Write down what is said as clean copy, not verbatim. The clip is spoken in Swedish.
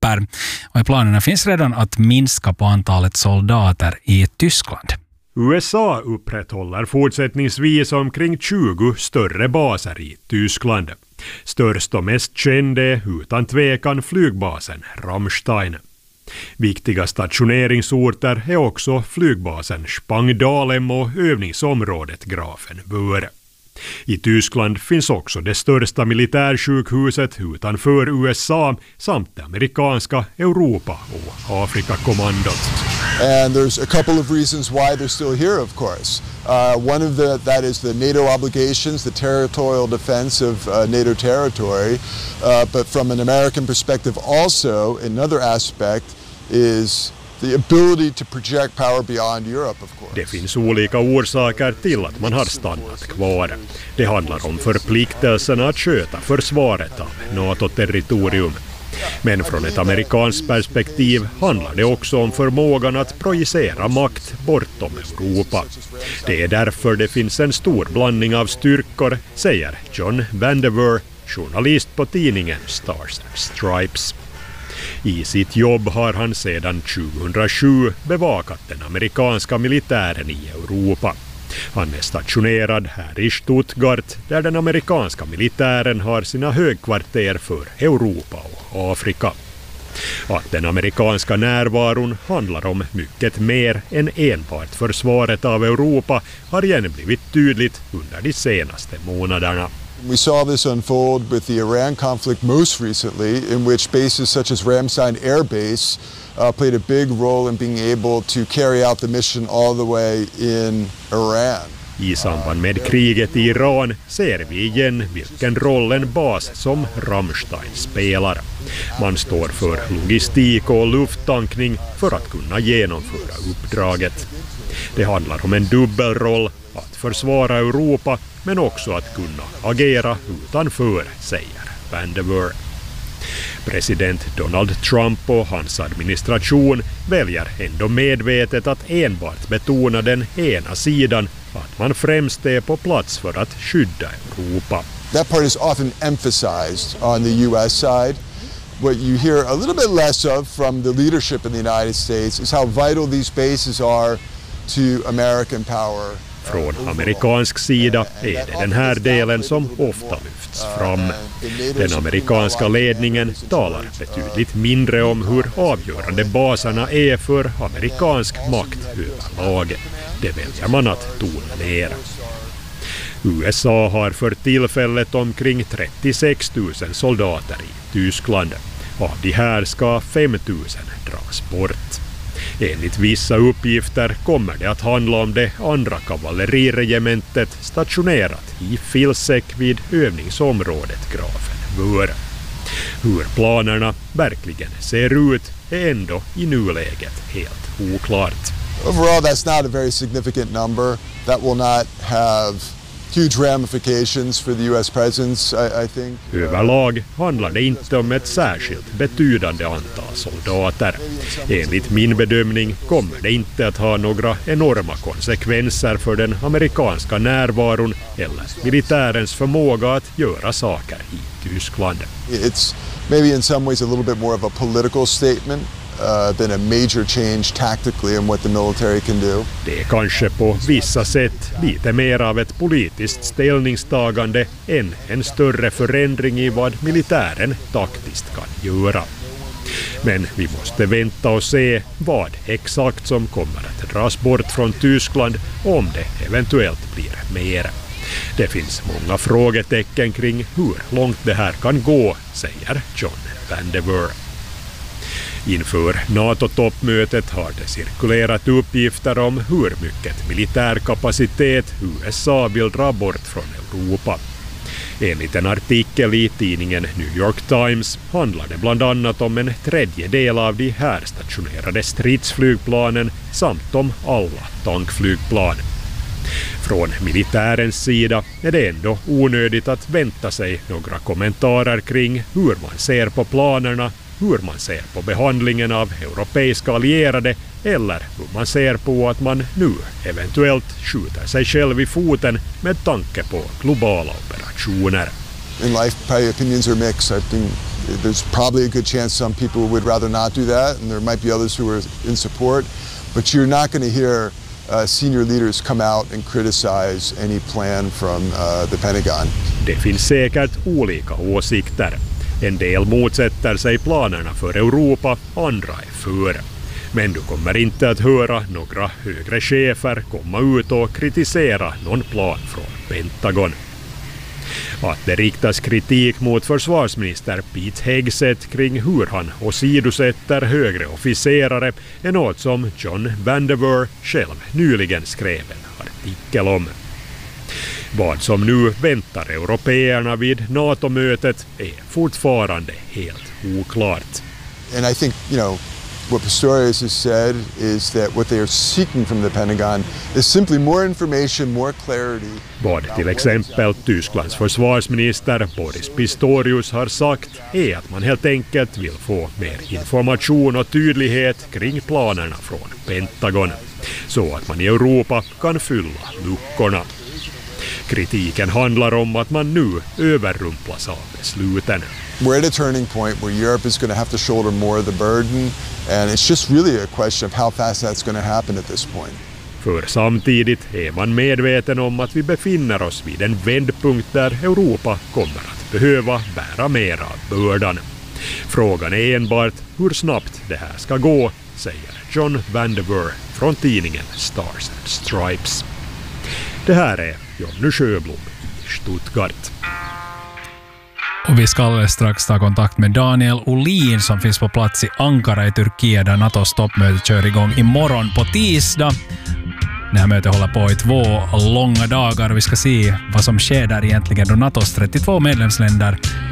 trupper. Och i planerna finns redan att minska på antalet soldater i Tyskland. USA upprätthåller fortsättningsvis omkring 20 större baser i Tyskland. Störst och mest känd är utan tvekan flygbasen Ramstein. Viktiga stationeringsorter är också flygbasen Spangdahlem och övningsområdet Grafenwöhr. I Tyskland finns också det största militärsjukhuset utanför USA samt det amerikanska Europa- och Afrikakommandot. And there's a couple of reasons why they're still here, of course. One of that is the NATO obligations, the territorial defense of NATO territory. But from an American perspective also, another aspect is the ability to project power beyond Europe, of course. Det finns olika orsaker till att man har stannat kvar. Det handlar om förpliktelserna att sköta försvaret av NATO-territorium. Men från ett amerikanskt perspektiv handlar det också om förmågan att projicera makt bortom Europa. Det är därför det finns en stor blandning av styrkor, säger John Vandever, journalist på tidningen Stars and Stripes. I sitt jobb har han sedan 2007 bevakat den amerikanska militären i Europa. Han är stationerad här i Stuttgart där den amerikanska militären har sina högkvarter för Europa och Afrika. Att den amerikanska närvaron handlar om mycket mer än enbart försvaret av Europa har igen blivit tydligt under de senaste månaderna. We saw this unfold with the Iran conflict most recently, in which bases such as Ramstein Air Base played a big role in being able to carry out the mission all the way in Iran. I samband med kriget i Iran ser vi igen vilken roll en bas som Ramstein spelar. Man står för logistik och lufttankning för att kunna genomföra uppdraget. Det handlar om en dubbelroll, att försvara Europa men också att kunna agera utanför, säger Vandever. President Donald Trump och hans administration väljer ändå medvetet att enbart betona den ena sidan, att man främst är på plats för att skydda Europa. That part is often emphasized on the US side. What you hear a little bit less of from the leadership in the United States is how vital these bases are to American power. Från amerikansk sida är det den här delen som ofta lyfts fram. Den amerikanska ledningen talar betydligt mindre om hur avgörande baserna är för amerikansk makt överlag. Det väljer man att tona ner. USA har för tillfället omkring 36 000 soldater i Tyskland. Av de här ska 5 000 dras bort. Enligt vissa uppgifter kommer det att handla om det andra kavalleriregementet stationerat i Vilseck vid övningsområdet Grafenwöhr. Hur planerna verkligen ser ut är ändå i nuläget helt oklart. Overall, that's not a very significant number. That will not have huge ramifications for the US presence, I think. Överlag handlar det inte om ett särskilt betydande antal soldater. Enligt min bedömning kommer det inte att ha några enorma konsekvenser för den amerikanska närvaron eller militärens förmåga att göra saker i Tyskland. It's maybe in some ways a little bit more of a political statement than a major change tactically in what the military can do. Det är kanske på vissa sätt lite mer av ett politiskt ställningstagande än en större förändring i vad militären taktiskt kan göra. Men vi måste vänta och se vad exakt som kommer att dras bort från Tyskland om det eventuellt blir mer. Det finns många frågetecken kring hur långt det här kan gå, säger John Vandever. Inför NATO-toppmötet har det cirkulerat uppgifter om hur mycket militärkapacitet USA vill dra bort från Europa. Enligt en artikel i tidningen New York Times handlar det bland annat om en tredjedel av de här stationerade stridsflygplanen samt om alla tankflygplan. Från militärens sida är det ändå onödigt att vänta sig några kommentarer kring hur man ser på planerna, hur man ser på behandlingen av europeiska allierade eller hur man ser på att man nu eventuellt skjuter sig själv i foten med tanke på globala operationer. In life, probably opinions are mixed. I've been There's probably a good chance some people would rather not do that, and there might be others who are in support. But you're not going to hear senior leaders come out and criticize any plan from the Pentagon. Det finns säkert olika åsikter. En del motsätter sig planerna för Europa, andra är för. Men du kommer inte att höra några högre chefer komma ut och kritisera någon plan från Pentagon. Att det riktas kritik mot försvarsminister Pete Hegseth kring hur han åsidosätter högre officerare är något som John Vandever själv nyligen skrev en artikel om. Vad som nu väntar européerna vid NATO-mötet är fortfarande helt oklart. And I think, what Pistorius has said is that what they are seeking from the Pentagon is simply more information, more clarity. Vad till exempel Tysklands försvarsminister Boris Pistorius har sagt är att man helt enkelt vill få mer information och tydlighet kring planerna från Pentagon, så att man i Europa kan fylla luckorna. Kritiken handlar om att man nu överrumplas av besluten. We're at a turning point where Europe is going to have to shoulder more of the burden, and it's just really a question of how fast that's going to happen at this point. För samtidigt är man medveten om att vi befinner oss vid en vändpunkt där Europa kommer att behöva bära mer av bördan. Frågan är enbart hur snabbt det här ska gå, säger John Vandever från tidningen Stars and Stripes. Det här är Jonny Sjöblom i Stuttgart. Och vi ska alldeles strax ta kontakt med Daniel Olin som finns på plats i Ankara i Turkiet där NATOs toppmöte kör igång imorgon på tisdag. Det här mötet håller på i 2 långa dagar. Vi ska se vad som sker där egentligen då NATOs 32 medlemsländer